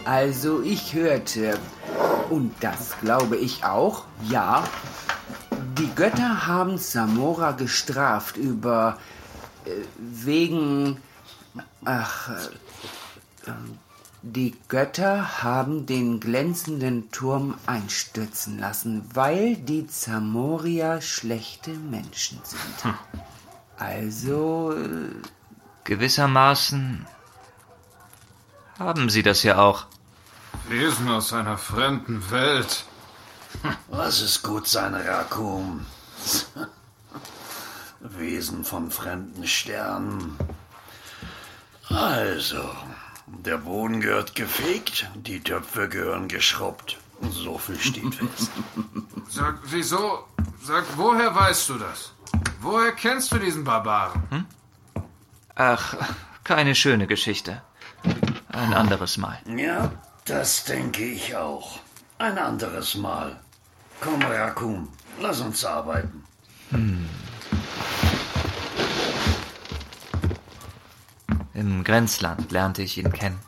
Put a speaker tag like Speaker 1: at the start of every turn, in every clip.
Speaker 1: Also ich hörte, und das glaube ich auch, ja, die Götter haben Zamora gestraft die Götter haben den glänzenden Turm einstürzen lassen, weil die Zamorier schlechte Menschen sind. Also...
Speaker 2: Gewissermaßen haben sie das ja auch.
Speaker 3: Wesen aus einer fremden Welt.
Speaker 4: Lass es gut sein, Rakum. Wesen von fremden Sternen. Also, der Boden gehört gefegt, die Töpfe gehören geschrubbt. So viel steht fest.
Speaker 3: Sag, woher weißt du das? Woher kennst du diesen Barbaren?
Speaker 2: Ach, keine schöne Geschichte. Ein anderes Mal.
Speaker 4: Ja, das denke ich auch. Ein anderes Mal. Komm, Rakum, lass uns arbeiten.
Speaker 2: Im Grenzland lernte ich ihn kennen.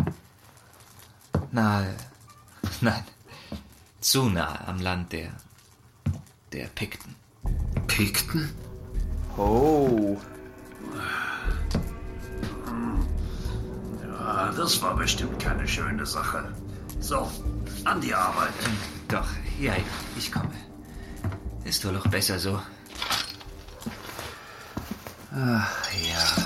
Speaker 2: Zu nahe am Land der Pikten.
Speaker 3: Pikten?
Speaker 1: Oh,
Speaker 4: Ja, das war bestimmt keine schöne Sache. So, an die Arbeit.
Speaker 2: Doch, ja, ich komme. Ist wohl auch besser so.
Speaker 1: ach ja.